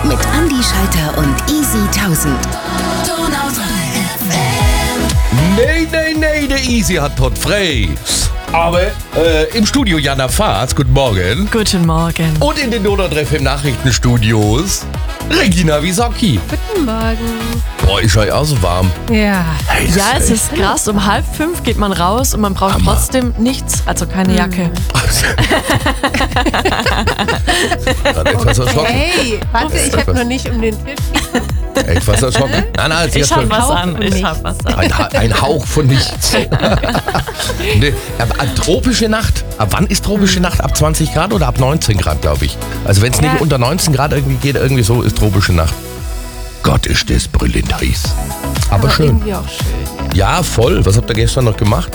mit Andi Schalter und Easy 1000. Donau 3 FM. Nee, der Easy hat tot frei. Aber im Studio Jana Faas, guten Morgen. Guten Morgen. Und in den Donau 3 FM Nachrichtenstudios Regina Wisocki. Guten Morgen. Boah, ist euch auch so warm. Ja. Hey, Ja, es ist krass. Um 4:30 geht man raus und man braucht Hammer. trotzdem nichts, also keine Jacke. Gerade etwas erschrocken. Hey, warte, ich habe noch nicht um den Tisch. Etwas erschrocken. Nein, sie Ich hat hab schon was Hauch an. von Ich nichts. hab was an. ein Hauch von nichts. Nee, aber tropische Nacht. Ab wann ist tropische Nacht? Ab 20 Grad oder ab 19 Grad, glaube ich. Also wenn es nicht unter 19 Grad irgendwie geht, irgendwie so ist tropische Nacht. Gott, ist das brillend heiß. Aber schön. Irgendwie auch schön. Ja, voll. Was habt ihr gestern noch gemacht?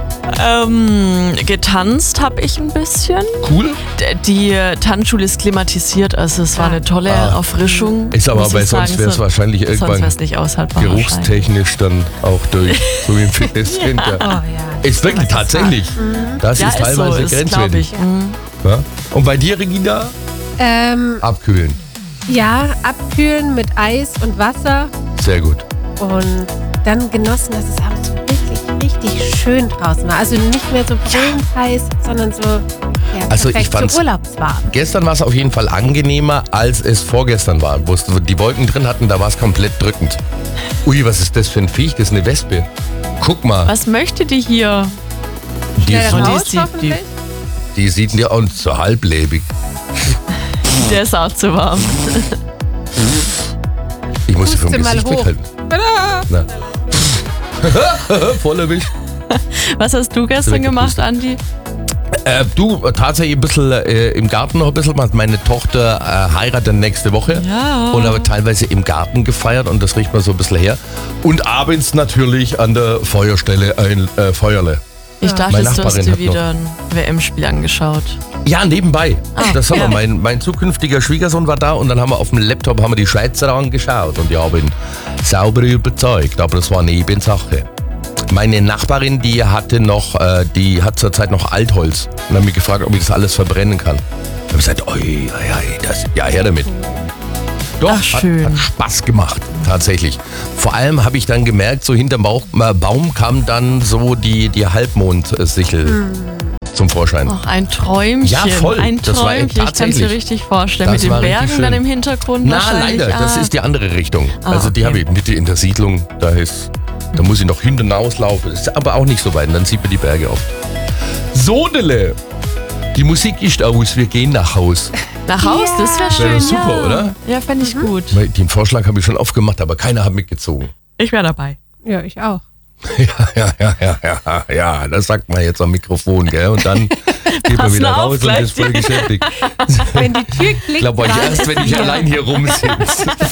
Getanzt habe ich ein bisschen. Cool. Die Tanzschule ist klimatisiert, also es war eine tolle Erfrischung. Ist aber, muss weil ich sonst sagen. wäre es wahrscheinlich Sonst irgendwann wäre es nicht aushaltbar. wahrscheinlich. geruchstechnisch dann auch durch. So wie im Fitnesscenter. Oh ja. Ist wirklich tatsächlich. Das Ja, ist ist so, teilweise ist, glaube grenzwertig. ich. Mhm. Ja? Und bei dir, Regina? Abkühlen. Ja, abkühlen mit Eis und Wasser Sehr gut. und dann genossen, dass es abends so richtig schön draußen war. Also nicht mehr so brüllend heiß, sondern so Also ich perfekt, fand's- so urlaubswarm. Gestern war es auf jeden Fall angenehmer, als es vorgestern war. Wo es die Wolken drin hatten, da war es komplett drückend. Ui, was ist das für ein Viech? Das ist eine Wespe. Guck mal. Was möchte die hier? Die, Ja, dann die raus, ist die- hoffentlich. die sieht ja auch so halblebig. Der ist auch zu warm. Ich muss sie vom Puste mal Gesicht hoch. weghalten. Na. Voll erwischt. Was hast du gestern gemacht, weggepustet. Andi? Du, tatsächlich ein bisschen im Garten noch ein bisschen. Meine Tochter heiratet nächste Woche. Ja. Und aber teilweise im Garten gefeiert und das riecht mir so ein bisschen her. Und abends natürlich an der Feuerstelle ein Feuerle. Ich dachte, Meine du hast Nachbarin dir hat noch- wieder ein WM-Spiel angeschaut. Ja, nebenbei. Das haben wir. ja. Mein zukünftiger Schwiegersohn war da und dann haben wir auf dem Laptop die Schweizer angeschaut und die haben ihn sauber überzeugt, aber das war Nebensache. Meine Nachbarin, die hat zurzeit noch Altholz und hat mich gefragt, ob ich das alles verbrennen kann. Ich habe gesagt, oi, ja, her damit. Doch, Ach, schön. Hat Spaß gemacht, tatsächlich. Vor allem habe ich dann gemerkt, so hinterm Baum kam dann so die Halbmondsichel zum Vorschein. Ach, ein Träumchen. Ja, voll. Ein Das war Träumchen. Ich kann es tatsächlich. mir richtig vorstellen. Das Mit war den richtig Bergen schön. dann im Hintergrund Na, wahrscheinlich. leider, das ist die andere Richtung. Ah, Also die okay. habe ich nicht in der Siedlung, da muss ich noch hinten auslaufen. Das ist aber auch nicht so weit, und dann sieht man die Berge oft. Sodele! Die Musik ist aus, wir gehen nach Haus. Nach Haus, das wäre schön. Wäre doch super, ja. oder? Ja, fände ich gut. Den Vorschlag habe ich schon oft gemacht, aber keiner hat mitgezogen. Ich wäre dabei. Ja, ich auch. Ja, das sagt man jetzt am Mikrofon, gell? Und dann geht man Pass wieder nur auf, raus und ist voll gleich. beschäftigt. Wenn die Tür klickt, Ich glaube euch dann erst, wenn ich allein hier rumsitze.